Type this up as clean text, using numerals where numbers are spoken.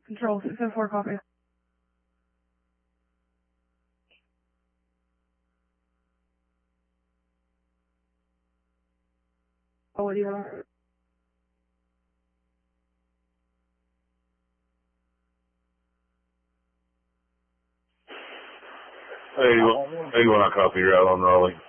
Control 604, copy. Oh, what do you want? Hey, you want to copy? You're out on Raleigh.